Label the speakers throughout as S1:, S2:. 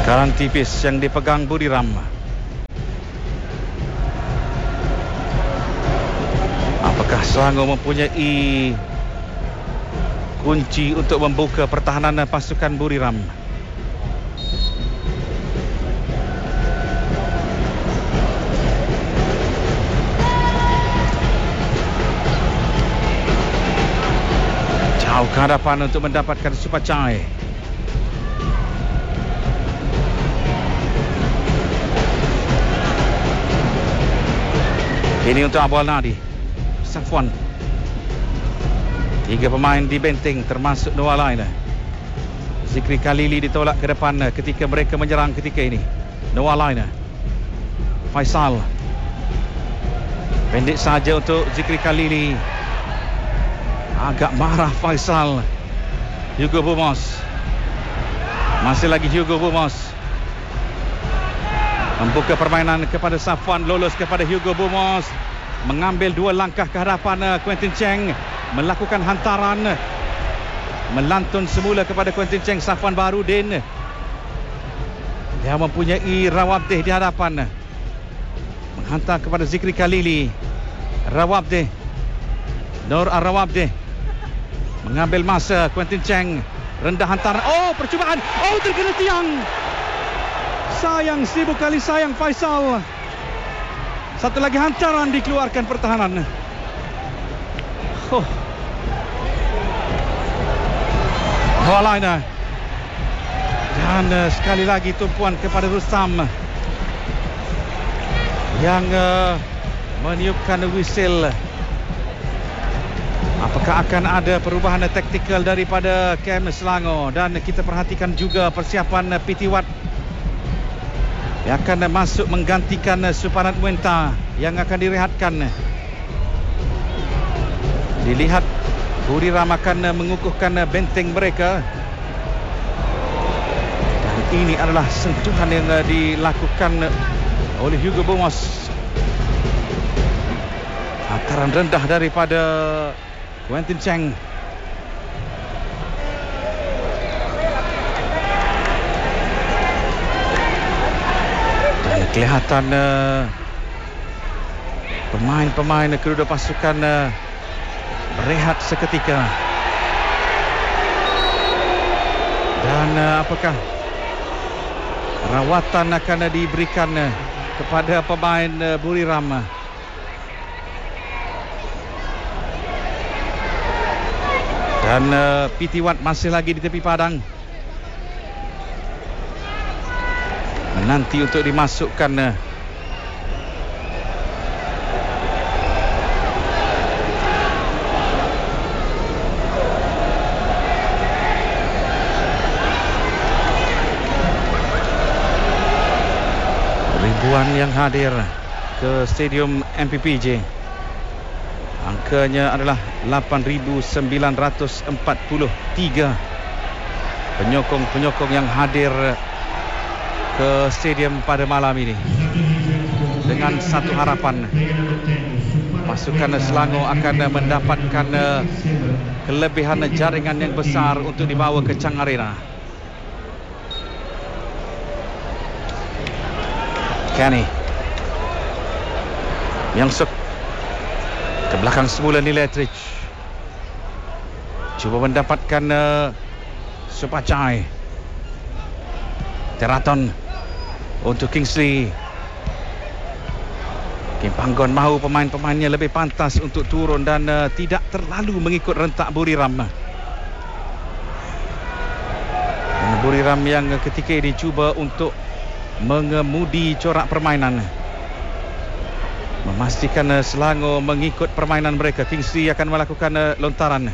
S1: Bakaran tipis yang dipegang Buriram. Apakah Selangor mempunyai kunci untuk membuka pertahanan pasukan Buriram? Jauh ke hadapan untuk mendapatkan Supachai. Ini untuk Abu Al-Nadi. Safwan. 3 pemain di benteng termasuk Noah Lain. Zikri Khalili ditolak ke depan ketika mereka menyerang ketika ini. Noah Lain. Faisal. Pendek saja untuk Zikri Khalili. Agak marah Faisal. Hugo Bumos. Masih lagi Hugo Bumos. Membuka permainan kepada Safwan, lolos kepada Hugo Bumos. Mengambil 2 langkah ke hadapan Quentin Cheng. Melakukan hantaran. Melantun semula kepada Quentin Cheng. Safwan Baharudin. Dia mempunyai Rawabdeh di hadapan. Menghantar kepada Zikri Khalili. Rawabdeh. Nur Ar-Rawabdeh. Mengambil masa Quentin Cheng. Rendah hantaran. Oh, percubaan. Oh, terkena tiang. Sayang, 1000 kali sayang Faisal. Satu lagi hantaran dikeluarkan pertahanan. Hawalaina. Dan sekali lagi tumpuan kepada Rustam yang meniupkan whistle. Apakah akan ada perubahan taktikal daripada KM Selangor? Dan kita perhatikan juga persiapan PT Wat yang akan masuk menggantikan Supanat Muenta yang akan direhatkan. Dilihat Buriram akan mengukuhkan benteng mereka. Dan ini adalah sentuhan yang dilakukan oleh Hugo Bumos. Hantaran rendah daripada Quentin Cheng. Kelihatan pemain-pemain kedua pasukan berehat seketika. Dan apakah rawatan akan diberikan kepada pemain Buriram? Dan PT Wat masih lagi di tepi padang. Nanti untuk dimasukkan. Ribuan yang hadir ke Stadium MPPJ. Angkanya adalah 8,943 penyokong-penyokong yang hadir ke stadium pada malam ini, dengan satu harapan, pasukan Selangor akan mendapatkan kelebihan jaringan yang besar untuk dibawa ke Chang Arena. Kenny Myeong-suk ke belakang semula ni Letridge. Cuba mendapatkan Supachai. Teraton untuk Kingsley. Kim Panggon mahu pemain-pemainnya lebih pantas untuk turun dan tidak terlalu mengikut rentak Buriram. Buriram yang ketika ini cuba untuk mengemudi corak permainan, memastikan Selangor mengikut permainan mereka. Kingsley akan melakukan lontaran.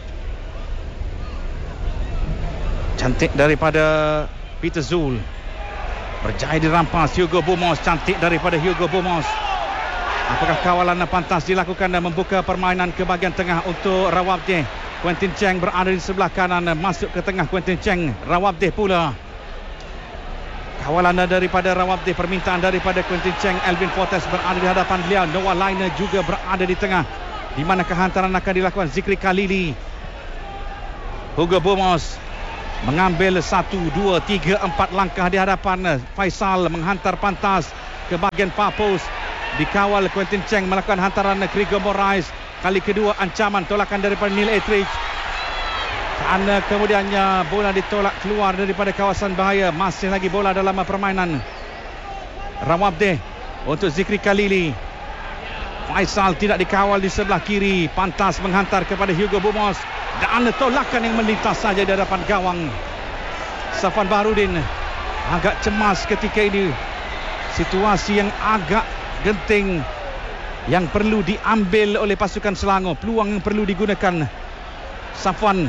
S1: Cantik daripada Peter Zul. Berjaya dirampas Hugo Bumos. Cantik daripada Hugo Bumos. Apakah kawalan pantas dilakukan dan membuka permainan ke bahagian tengah untuk Rawabdeh. Quentin Cheng berada di sebelah kanan. Masuk ke tengah Quentin Cheng. Rawabdeh pula. Kawalan daripada Rawabdeh. Permintaan daripada Quentin Cheng. Alvin Fortes berada di hadapan beliau. Noah Lain juga berada di tengah. Di mana kehantaran akan dilakukan Zikri Khalili. Hugo Bumos mengambil 1, 2, 3, 4 langkah di hadapan. Faisal menghantar pantas ke bahagian far post, dikawal Quentin Cheng melakukan hantaran Gregor Moraes. Kali kedua ancaman tolakan daripada Neil Etheridge, kerana kemudiannya bola ditolak keluar daripada kawasan bahaya. Masih lagi bola dalam permainan. Rawabdeh untuk Zikri Khalili. Faisal tidak dikawal di sebelah kiri, pantas menghantar kepada Hugo Bumos, dan tolakan yang melintas saja di hadapan gawang. Safwan Baharudin agak cemas ketika ini. Situasi yang agak genting yang perlu diambil oleh pasukan Selangor, peluang yang perlu digunakan. Safwan,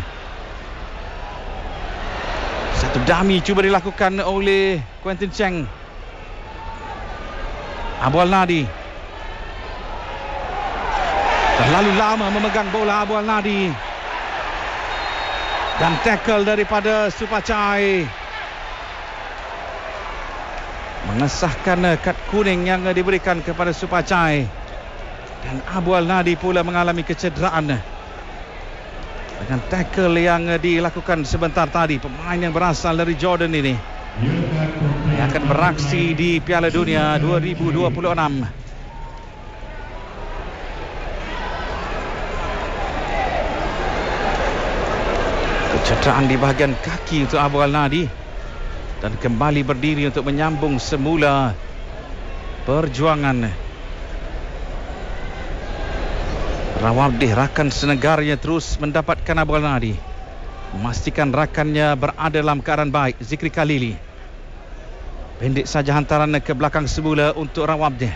S1: satu dummy cuba dilakukan oleh Quentin Cheng. Abu Al-Nadi terlalu lama memegang bola. Abu Al-Nadi, dan tackle daripada Supachai mengesahkan kad kuning yang diberikan kepada Supachai, dan Abu Al-Nadi pula mengalami kecederaan dengan tackle yang dilakukan sebentar tadi. Pemain yang berasal dari Jordan ini yang akan beraksi di Piala Dunia 2026. Kecederaan di bahagian kaki untuk Abu Al-Nadi, dan kembali berdiri untuk menyambung semula perjuangan. Rawabdeh, rakan senegaranya, terus mendapatkan Abu Al-Nadi, memastikan rakannya berada dalam keadaan baik. Zikri Khalili, pendek saja hantaran ke belakang semula untuk Rawabdeh.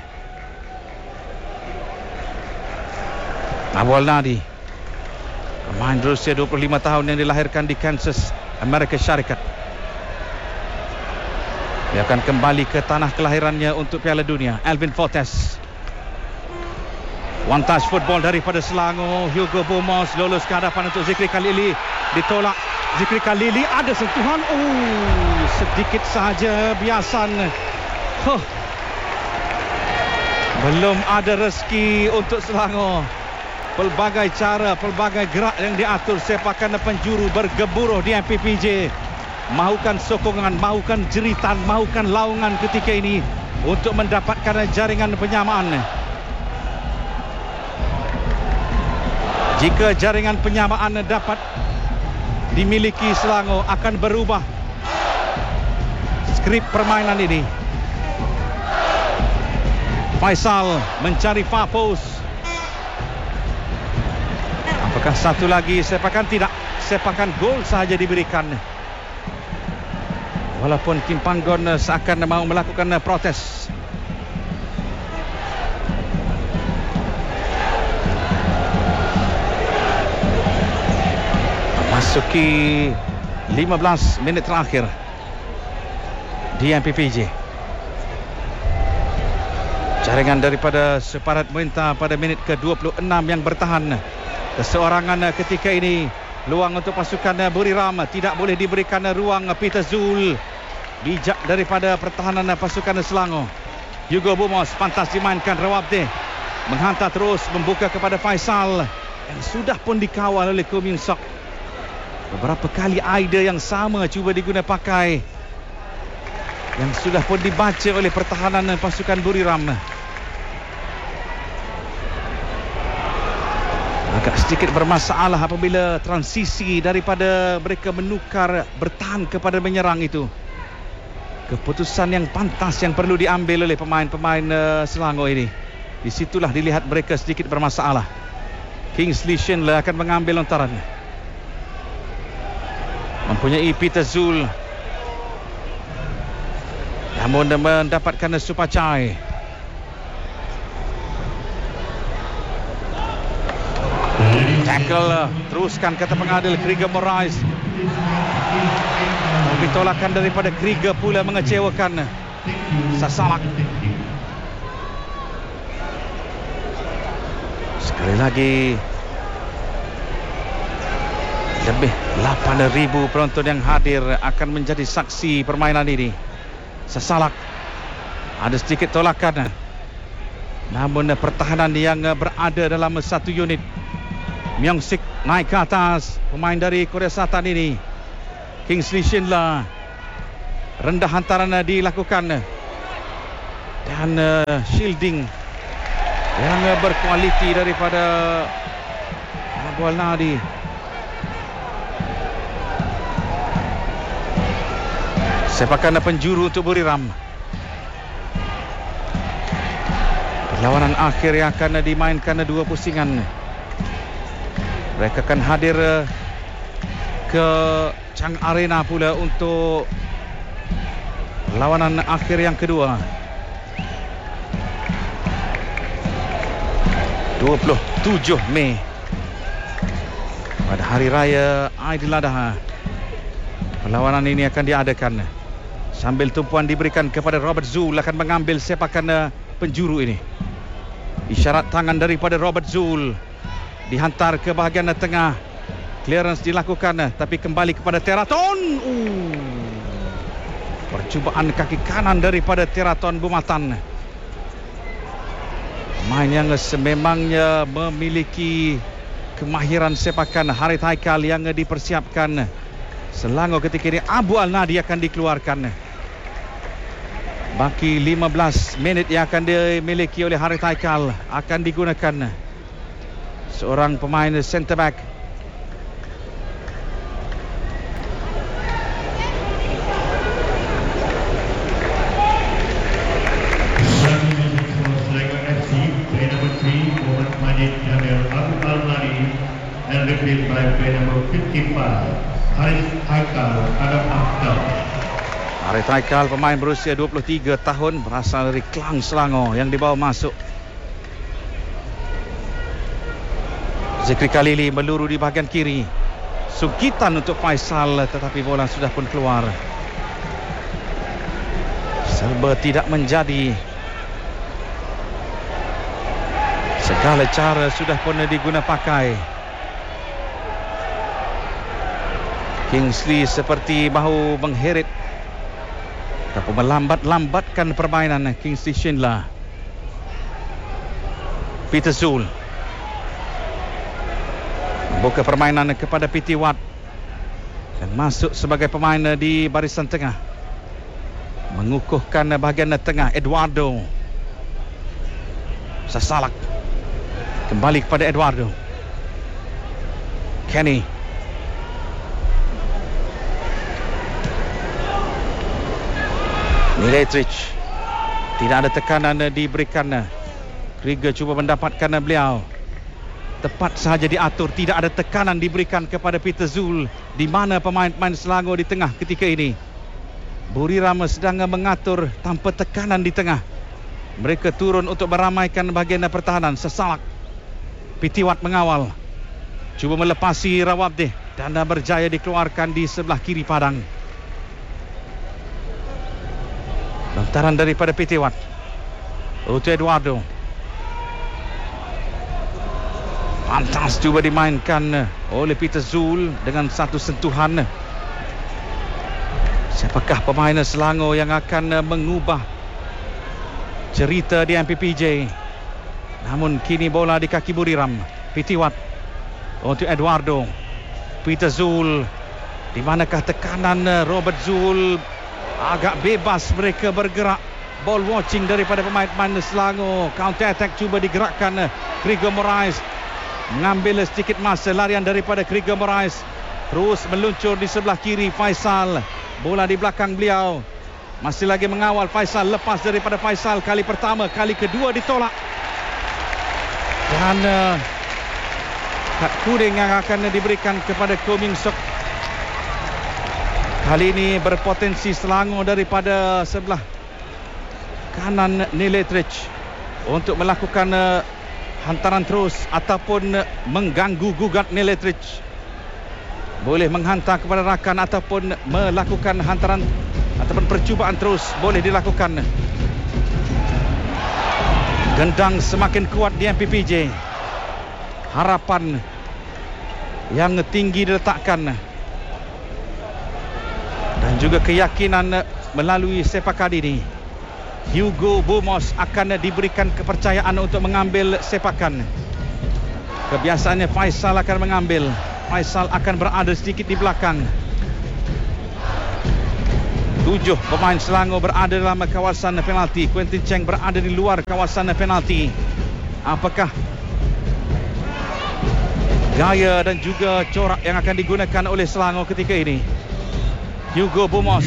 S1: Abu Al-Nadi, pemain berusia 25 tahun yang dilahirkan di Kansas, Amerika Syarikat. Dia akan kembali ke tanah kelahirannya untuk Piala Dunia. Alvin Fortes, one touch football daripada Selangor. Hugo Bumos lolos ke hadapan untuk Zikri Khalili, ditolak. Zikri Khalili, ada sentuhan, sedikit sahaja biasan. Belum ada rezeki untuk Selangor. Pelbagai cara, pelbagai gerak yang diatur sepakan penjuru bergeburuh di MPPJ. Mahukan sokongan, mahukan jeritan, mahukan laungan ketika ini untuk mendapatkan jaringan penyamaan. Jika jaringan penyamaan dapat dimiliki Selangor, akan berubah skrip permainan ini. Faisal mencari far post. Apakah satu lagi sepakan? Tidak, sepakan gol sahaja diberikan. Walaupun Kim Panggon seakan mahu melakukan protes. Masuki 15 minit terakhir di MPPJ. Jaringan daripada Separat Muinta pada minit ke-26 yang bertahan keseorangan ketika ini. Luang untuk pasukan Buriram, tidak boleh diberikan ruang. Peter Zul, bijak daripada pertahanan pasukan Selangor. Hugo Bumos, pantas dimainkan. Rawabdeh menghantar terus, membuka kepada Faisal yang sudah pun dikawal oleh Koh Min Sok. Beberapa kali idea yang sama cuba diguna pakai, yang sudah pun dibaca oleh pertahanan pasukan Buriram. Agak sedikit bermasalah apabila transisi daripada mereka menukar bertahan kepada menyerang itu. Keputusan yang pantas yang perlu diambil oleh pemain-pemain Selangor ini. Di situlah dilihat mereka sedikit bermasalah. Kingsley Schindler akan mengambil lontaran. Mempunyai Peter Zul, namun mendapatkan Supachai. Tackle, teruskan kata pengadil. Gregor Moraes, ditolakan daripada Gregor pula mengecewakan. Sasalak sekali lagi. Lebih 8,000 penonton yang hadir akan menjadi saksi permainan ini. Sasalak, ada sedikit tolakan, namun pertahanan yang berada dalam satu unit. Myung Sik naik ke atas, pemain dari Korea Selatan ini. Kingsley Schindler. Rendah hantaran dilakukan. Dan shielding yang berkualiti daripada Abu Al-Nadi. Sepakan penjuru untuk Buriram. Perlawanan akhir yang akan dimainkan dua pusingan. Mereka akan hadir ke Chang Arena pula untuk perlawanan akhir yang kedua. 27 Mei pada Hari Raya Aidiladha. Perlawanan ini akan diadakan sambil tumpuan diberikan kepada Robert Zul akan mengambil sepakan penjuru ini. Isyarat tangan daripada Robert Zul, dihantar ke bahagian tengah. Clearance dilakukan tapi kembali kepada Teraton. Percubaan kaki kanan daripada Teraton Bumatan. Pemain yang sememangnya memiliki kemahiran sepakan. Harith Haikal yang dipersiapkan. Selangor ketika ini Abu Al-Nadi akan dikeluarkan. Baki 15 minit yang akan dimiliki oleh Harith Haikal akan digunakan seorang pemain centre back.
S2: And replaced by player number 55, Harith Haikal, Adam Akhtar.
S1: Harith Haikal, pemain berusia 23 tahun, berasal dari Klang Selangor yang dibawa masuk. Zikri Khalili meluru di bahagian kiri. Sugitan untuk Faisal, tetapi bola sudah pun keluar. Serba tidak menjadi. Segala cara sudah pun diguna pakai. Kingsley seperti bahu mengheret ataupun melambat-lambatkan permainan Kingsley Schindler. Peter Zul membuka permainan kepada Piti Watt dan masuk sebagai pemain di barisan tengah. Mengukuhkan bahagian tengah Eduardo Sasalak. Kembali kepada Eduardo. Kenny. Miletrich. Tidak ada tekanan diberikan. Krieger cuba mendapatkan beliau. Tepat sahaja diatur. Tidak ada tekanan diberikan kepada Peter Zul. Di mana pemain-pemain Selangor di tengah ketika ini. Buriram sedang mengatur tanpa tekanan di tengah. Mereka turun untuk meramaikan bahagian pertahanan. Sesalak. Piti Watt mengawal. Cuba melepasi Rawabdeh. Dan berjaya dikeluarkan di sebelah kiri padang. Lontaran daripada Piti Watt untuk Eduardo. Pantas cuba dimainkan oleh Peter Zul dengan satu sentuhan. Siapakah pemain Selangor yang akan mengubah cerita di MPPJ? Namun kini bola di kaki Buriram. Piti Watt untuk Eduardo. Peter Zul. Di manakah tekanan Robert Zul? Agak bebas mereka bergerak. Ball watching daripada pemain-pemain Selangor. Counter attack cuba digerakkan Krieger Moraes. Mengambil sedikit masa larian daripada Krieger Moraes. Terus meluncur di sebelah kiri Faisal. Bola di belakang beliau. Masih lagi mengawal Faisal. Lepas daripada Faisal kali pertama. Kali kedua ditolak. Dan kad kuning yang akan diberikan kepada Ko Ming Sok. Kali ini berpotensi Selangor daripada sebelah kanan Niletrich untuk melakukan hantaran terus ataupun mengganggu gugat Niletrich. Boleh menghantar kepada rakan ataupun melakukan hantaran ataupun percubaan terus boleh dilakukan. Gendang semakin kuat di MPPJ. Harapan yang tinggi diletakkan dan juga keyakinan melalui sepakan ini. Hugo Bomos akan diberikan kepercayaan untuk mengambil sepakan. Kebiasaannya Faisal akan mengambil. Faisal akan berada sedikit di belakang. 7 pemain Selangor berada dalam kawasan penalti. Quentin Cheng berada di luar kawasan penalti. Apakah gaya dan juga corak yang akan digunakan oleh Selangor ketika ini? Hugo Bomos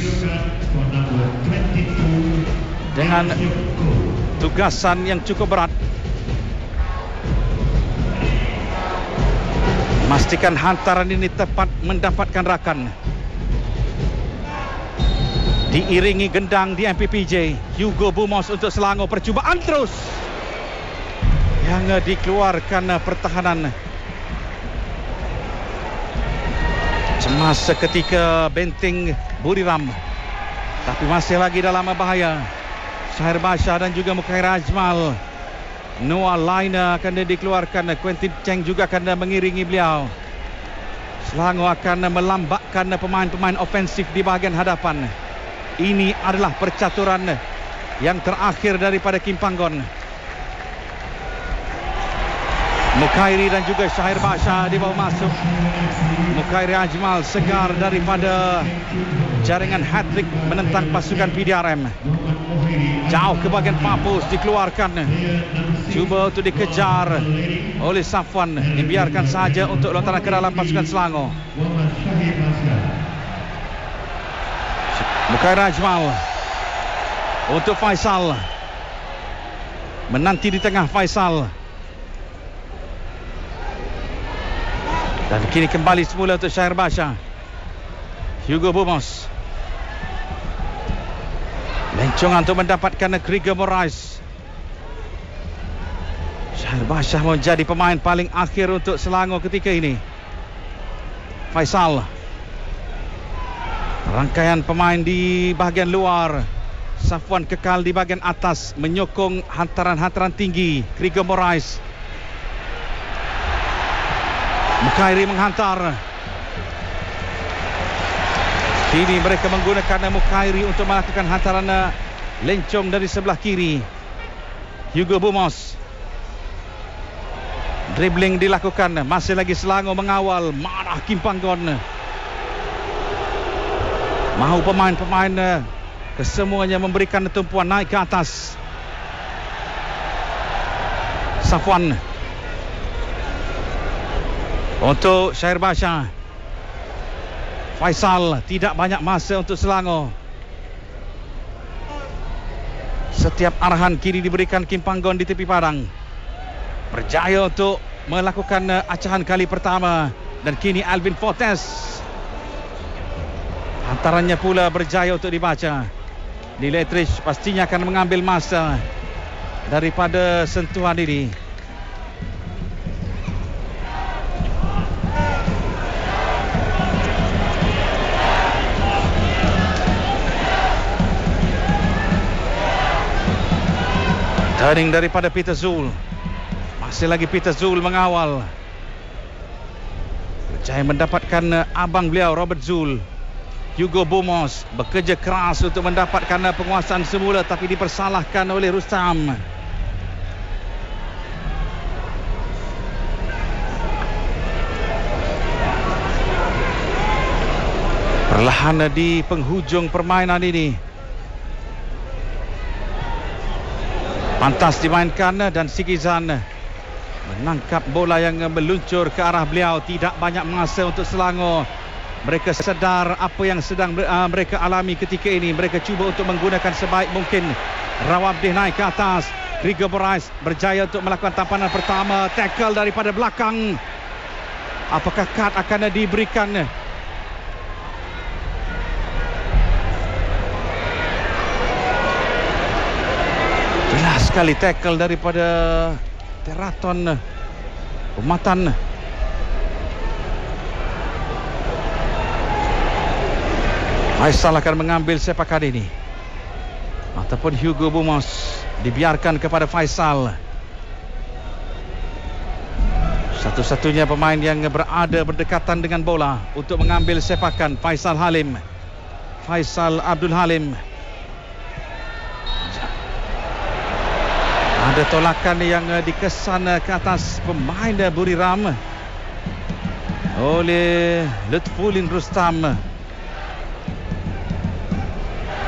S1: dengan tugasan yang cukup berat, memastikan hantaran ini tepat mendapatkan rakan. Diiringi gendang di MPPJ. Hugo Bomos untuk Selangor. Percubaan terus yang dikeluarkan pertahanan. Cemas seketika benteng Buriram, tapi masih lagi dalam bahaya. Syahir Bashar dan juga Mukhair Ajmal. Noah Laina akan dikeluarkan. Quentin Cheng juga akan mengiringi beliau. Selangor akan melambakkan pemain-pemain ofensif di bahagian hadapan. Ini adalah percaturan yang terakhir daripada Kim Panggon. Mukhairi dan juga Syahir Bashar dibawa masuk. Mukhairi Ajmal segar daripada jaringan hat-trick menentang pasukan PDRM. Jauh ke bahagian papus dikeluarkan. Cuba untuk dikejar oleh Safwan. Dibiarkan sahaja untuk lontaran ke dalam pasukan Selangor. Mukhairi Ajmal untuk Faisal. Menanti di tengah Faisal. Dan kini kembali semula untuk Syahir Bashar. Hugo Bomos. Lencongan untuk mendapatkan Krieger Moraes. Syahir Bashar menjadi pemain paling akhir untuk Selangor ketika ini. Faisal. Rangkaian pemain di bahagian luar. Safwan kekal di bahagian atas menyokong hantaran-hantaran tinggi Krieger Moraes. Mukhairi menghantar. Kini mereka menggunakan Mukhairi untuk melakukan hantaran lencong dari sebelah kiri. Hugo Bomos. Dribbling dilakukan. Masih lagi Selangor mengawal. Marah Kim Panggon. Mahu pemain-pemain kesemuanya memberikan tumpuan naik ke atas. Safwan untuk Syahir Bashar. Faisal. Tidak banyak masa untuk Selangor. Setiap arahan kini diberikan Kim Panggon di tepi padang. Berjaya untuk melakukan acahan kali pertama. Dan kini Alvin Fortes. Hantarannya pula berjaya untuk dibaca. Dietrich pastinya akan mengambil masa daripada sentuhan ini. Turning daripada Peter Zul. Masih lagi Peter Zul mengawal. Berjaya mendapatkan abang beliau Robert Zul. Hugo Bomos bekerja keras untuk mendapatkan penguasaan semula, tapi dipersalahkan oleh Rustam. Perlahan di penghujung permainan ini. Pantas dimainkan dan Sikizan menangkap bola yang meluncur ke arah beliau. Tidak banyak masa untuk Selangor. Mereka sedar apa yang sedang mereka alami ketika ini. Mereka cuba untuk menggunakan sebaik mungkin. Rawabdeh naik ke atas. Krieger Moraes berjaya untuk melakukan tampanan pertama. Tackle daripada belakang. Apakah kad akan diberikan? Jelas sekali tackle daripada Teraton Umatan. Faisal akan mengambil sepakan ini, ataupun Hugo Bomos dibiarkan kepada Faisal. Satu-satunya pemain yang berada berdekatan dengan bola untuk mengambil sepakan, Faisal Halim. Faisal Abdul Halim. Ada tolakan yang dikesan ke atas pemain Buriram oleh Lutfulin Rustam.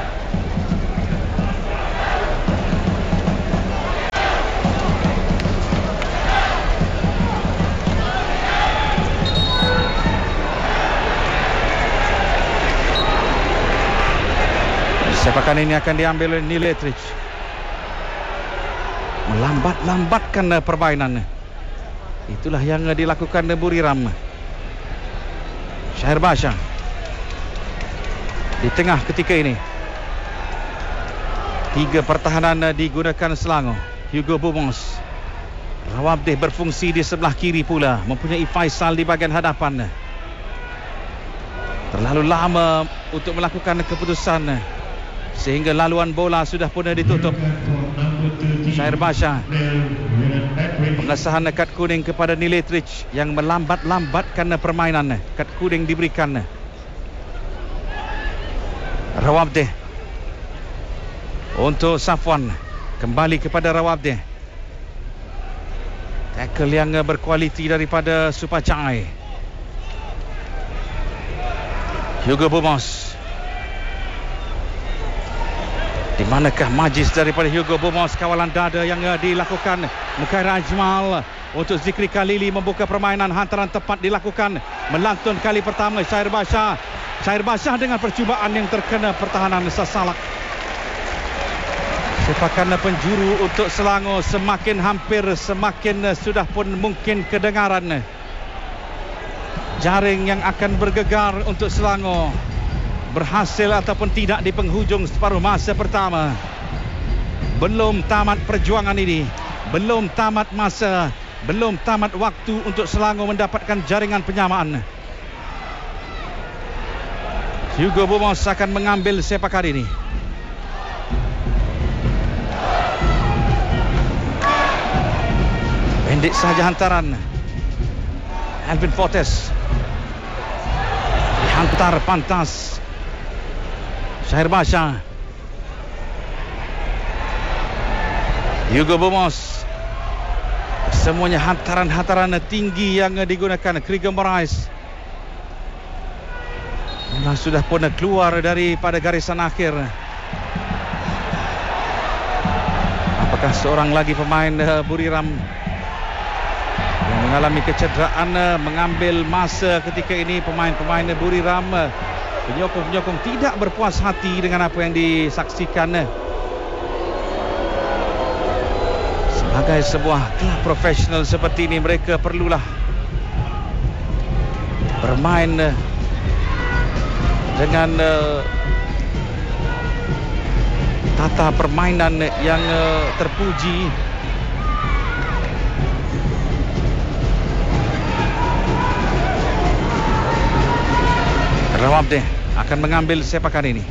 S1: Sepakan ini akan diambil oleh Neil Etheridge. Melambat-lambatkan permainan. Itulah yang dilakukan Buriram. Syahir Bashar di tengah ketika ini. 3 pertahanan digunakan Selangor. Hugo Bumos, Rawabdeh berfungsi di sebelah kiri pula, mempunyai Faisal di bahagian hadapan. Terlalu lama untuk melakukan keputusan sehingga laluan bola sudah pun ditutup. Syahir Bashar, pengesahan kad kuning kepada Neil Etheridge yang melambat-lambatkan permainan. Kad kuning diberikan. Rawabdeh untuk Safwan, kembali kepada Rawabdeh. Tackle yang berkualiti daripada Supacai. Hugo Bumos. Di manakah majlis daripada Hugo Bumos? Kawalan dada yang dilakukan Mukaira Ajmal untuk Zikri Khalili membuka permainan. Hantaran tepat dilakukan, melantun kali pertama Syahir Bashar. Syahir Bashar dengan percubaan yang terkena pertahanan Sasalak. Sepakan penjuru untuk Selangor semakin hampir, semakin sudah pun mungkin kedengaran. Jaring yang akan bergegar untuk Selangor berhasil ataupun tidak di penghujung separuh masa pertama. Belum tamat perjuangan ini, belum tamat masa, belum tamat waktu untuk Selangor mendapatkan jaringan penyamaan. Hugo Bumos akan mengambil sepakan ini. Pendek saja hantaran. Alvin Fortes dihantar pantas. Syahir Bashar. Hugo Bumos. Semuanya hantaran-hantaran tinggi yang digunakan. Krieger Moraes sudah pun keluar daripada garisan akhir. Apakah seorang lagi pemain Buriram yang mengalami kecederaan mengambil masa ketika ini? Pemain-pemain Buriram, penyokong-penyokong tidak berpuas hati dengan apa yang disaksikan. Sebagai sebuah klub profesional seperti ini, mereka perlulah bermain dengan tata permainan yang terpuji. Rawabdeh akan mengambil sepakan ini.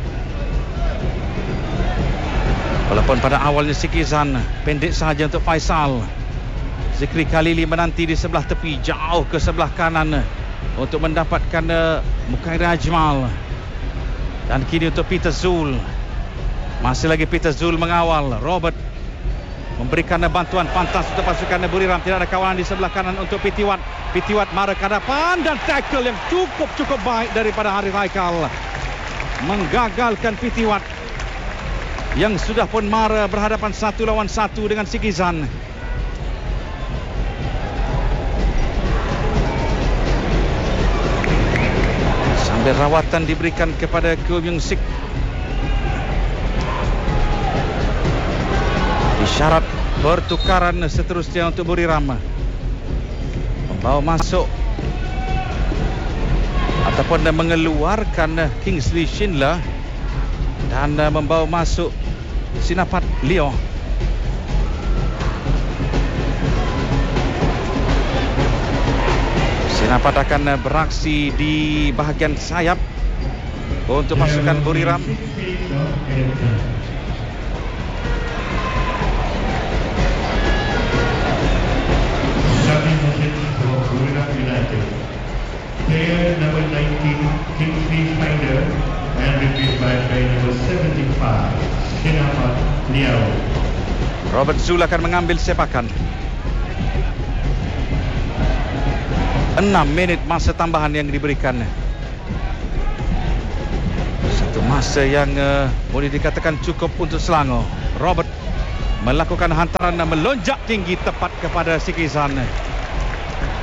S1: Walaupun pada awalnya Sikizan, pendek saja untuk Faisal. Zikri Khalili menanti di sebelah tepi, jauh ke sebelah kanan untuk mendapatkan Mukaira Ajmal. Dan kini untuk Peter Zul. Masih lagi Peter Zul mengawal. Robert memberikan bantuan pantas untuk pasukan Buriram. Tidak ada kawalan di sebelah kanan untuk Pitiwat. Pitiwat marah ke hadapan dan tackle yang cukup baik daripada Harith Haikal, menggagalkan Pitiwat yang sudah pun marah berhadapan 1 lawan 1 dengan Sikizan. Sambil rawatan diberikan kepada Ko Myung Sik. Isyarat pertukaran seterusnya untuk Buriram. Membawa masuk ataupun mengeluarkan Kingsley Schindler dan membawa masuk Sinapat Leo. Sinapat akan beraksi di bahagian sayap untuk pasukan Buriram.
S2: Player number 19, Kingsley Schindler, and replaced by player number 75, Sinapat Leo.
S1: Robert Zul akan mengambil sepakan. 6 minit masa tambahan yang diberikan. Satu masa yang boleh dikatakan cukup untuk Selangor. Robert melakukan hantaran melonjak tinggi tepat kepada Sikizan.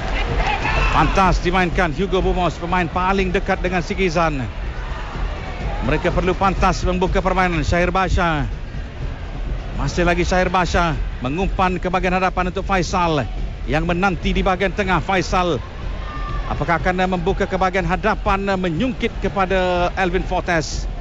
S1: Pantas dimainkan Hugo Bumos, pemain paling dekat dengan Sikizan. Mereka perlu pantas membuka permainan. Syahir Basha. Masih lagi Syahir Basha mengumpan ke bahagian hadapan untuk Faisal yang menanti di bahagian tengah. Faisal apakah akan membuka ke bahagian hadapan, menyungkit kepada Alvin Fortes.